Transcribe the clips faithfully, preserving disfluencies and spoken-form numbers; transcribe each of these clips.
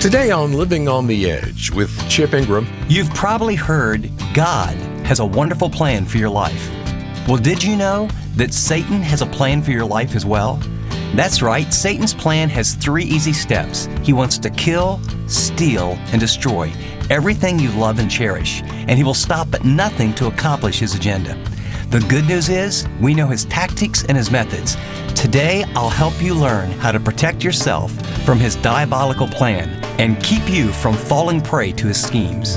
Today on Living on the Edge with Chip Ingram. You've probably heard God has a wonderful plan for your life. Well, did you know that Satan has a plan for your life as well? That's right, Satan's plan has three easy steps. He wants to kill, steal, and destroy everything you love and cherish, and he will stop at nothing to accomplish his agenda. The good news is, we know his tactics and his methods. Today, I'll help you learn how to protect yourself from his diabolical plan and keep you from falling prey to his schemes.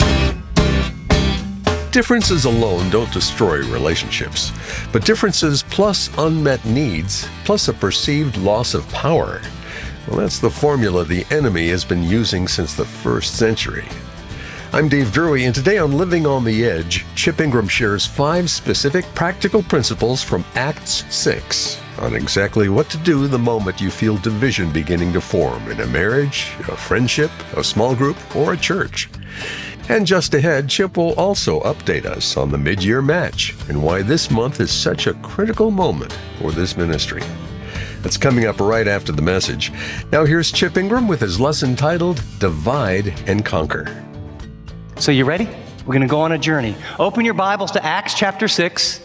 Differences alone don't destroy relationships, but differences plus unmet needs, plus a perceived loss of power, well, that's the formula the enemy has been using since the first century. I'm Dave Drury, and today on Living on the Edge, Chip Ingram shares five specific practical principles from Acts six on exactly what to do the moment you feel division beginning to form in a marriage, a friendship, a small group, or a church. And just ahead, Chip will also update us on the mid-year match and why this month is such a critical moment for this ministry. That's coming up right after the message. Now here's Chip Ingram with his lesson titled Divide and Conquer. So you ready? We're going to go on a journey. Open your Bibles to Acts chapter six.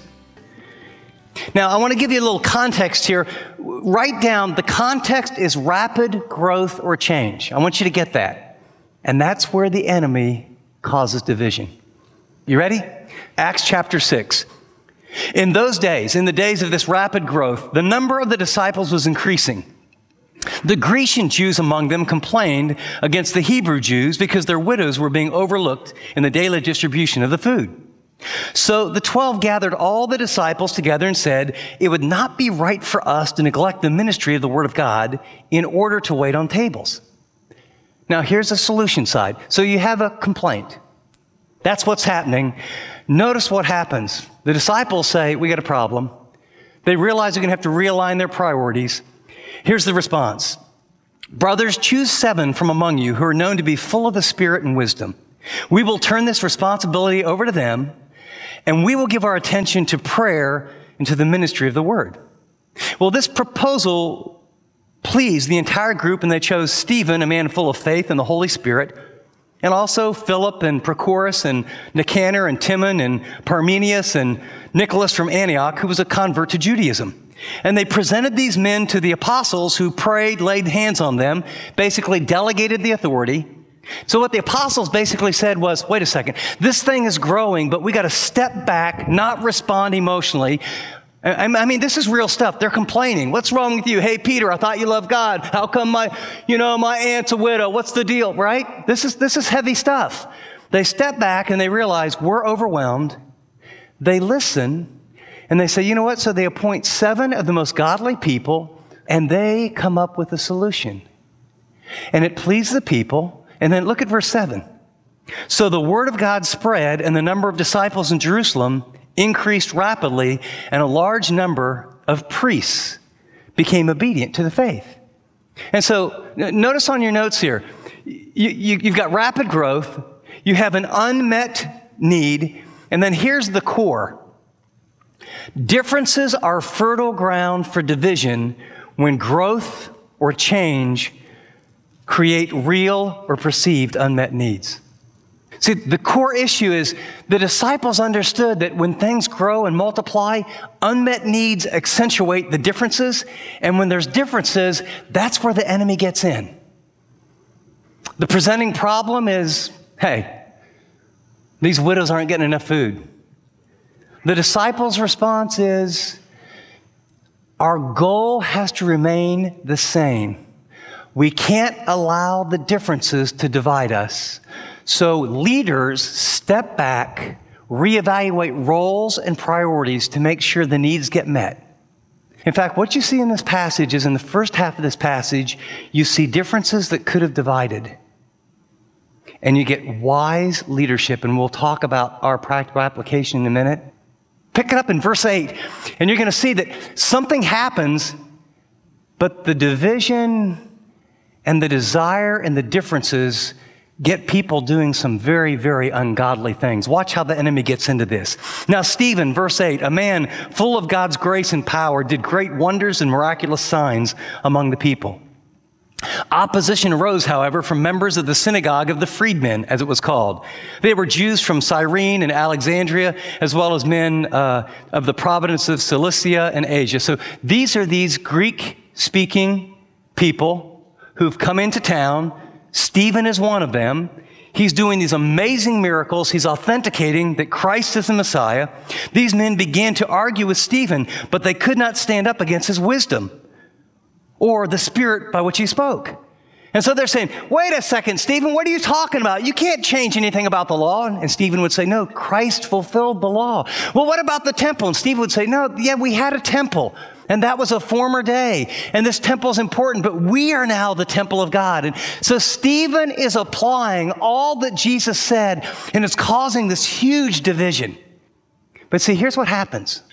Now, I want to give you a little context here. Write down, the context is rapid growth or change. I want you to get that. And that's where the enemy causes division. You ready? Acts chapter six. In those days, in the days of this rapid growth, the number of the disciples was increasing. The Grecian Jews among them complained against the Hebrew Jews because their widows were being overlooked in the daily distribution of the food. So the twelve gathered all the disciples together and said, it would not be right for us to neglect the ministry of the Word of God in order to wait on tables. Now here's the solution side. So you have a complaint. That's what's happening. Notice what happens. The disciples say, we got a problem. They realize they're going to have to realign their priorities. Here's the response. Brothers, choose seven from among you who are known to be full of the Spirit and wisdom. We will turn this responsibility over to them, and we will give our attention to prayer and to the ministry of the Word. Well, this proposal pleased the entire group, and they chose Stephen, a man full of faith and the Holy Spirit, and also Philip and Prochorus and Nicanor and Timon and Parmenius and Nicholas from Antioch, who was a convert to Judaism. And they presented these men to the apostles who prayed, laid hands on them, basically delegated the authority. So what the apostles basically said was, wait a second, this thing is growing, but we got to step back, not respond emotionally. I mean, this is real stuff. They're complaining. What's wrong with you? Hey, Peter, I thought you loved God. How come my, you know, my aunt's a widow? What's the deal, right? This is, this is heavy stuff. They step back and they realize we're overwhelmed. They listen. And they say, you know what? So they appoint seven of the most godly people, and they come up with a solution. And it pleased the people. And then look at verse seven. So the word of God spread, and the number of disciples in Jerusalem increased rapidly, and a large number of priests became obedient to the faith. And so notice on your notes here, you, you, you've got rapid growth, you have an unmet need, and then here's the core. Differences are fertile ground for division when growth or change create real or perceived unmet needs. See, the core issue is the disciples understood that when things grow and multiply, unmet needs accentuate the differences, and when there's differences, that's where the enemy gets in. The presenting problem is, hey, these widows aren't getting enough food. The disciples' response is, our goal has to remain the same. We can't allow the differences to divide us. So leaders step back, reevaluate roles and priorities to make sure the needs get met. In fact, what you see in this passage is in the first half of this passage, you see differences that could have divided. And you get wise leadership, and we'll talk about our practical application in a minute. Pick it up in verse eight, and you're going to see that something happens, but the division and the desire and the differences get people doing some very, very ungodly things. Watch how the enemy gets into this. Now, Stephen, verse eight, a man full of God's grace and power, did great wonders and miraculous signs among the people. Opposition arose, however, from members of the synagogue of the freedmen, as it was called. They were Jews from Cyrene and Alexandria, as well as men uh, of the province of Cilicia and Asia. So these are these Greek-speaking people who've come into town. Stephen is one of them. He's doing these amazing miracles. He's authenticating that Christ is the Messiah. These men began to argue with Stephen, but they could not stand up against his wisdom or the spirit by which he spoke. And so they're saying, wait a second, Stephen, what are you talking about? You can't change anything about the law. And Stephen would say, no, Christ fulfilled the law. Well, what about the temple? And Stephen would say, no, yeah, we had a temple. And that was a former day. And this temple is important, but we are now the temple of God. And so Stephen is applying all that Jesus said, and it's causing this huge division. But see, here's what happens.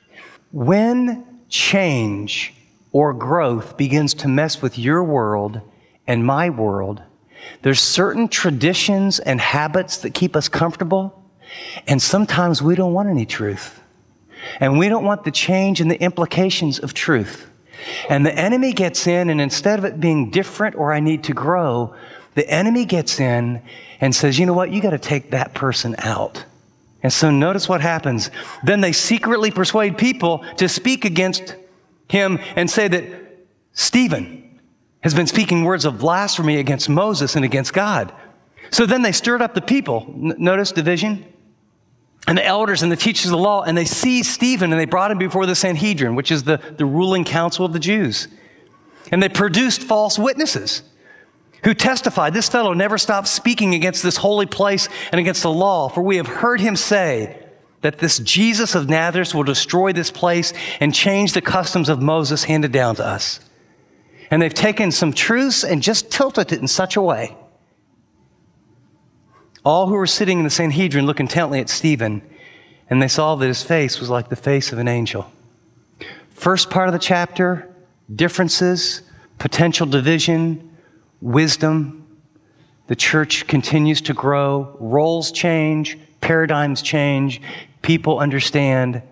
When change or growth begins to mess with your world and my world, there's certain traditions and habits that keep us comfortable, and sometimes we don't want any truth. And we don't want the change and the implications of truth. And the enemy gets in, and instead of it being different or I need to grow, the enemy gets in and says, you know what, you got to take that person out. And so notice what happens. Then they secretly persuade people to speak against him and say that Stephen has been speaking words of blasphemy against Moses and against God. So then they stirred up the people. N- notice division. And the elders and the teachers of the law, and they seized Stephen and they brought him before the Sanhedrin, which is the, the ruling council of the Jews. And they produced false witnesses who testified, this fellow never stopped speaking against this holy place and against the law, for we have heard him say that this Jesus of Nazareth will destroy this place and change the customs of Moses handed down to us. And they've taken some truths and just tilted it in such a way. All who were sitting in the Sanhedrin looked intently at Stephen, and they saw that his face was like the face of an angel. First part of the chapter, differences, potential division, wisdom. The church continues to grow, roles change, paradigms change, people understand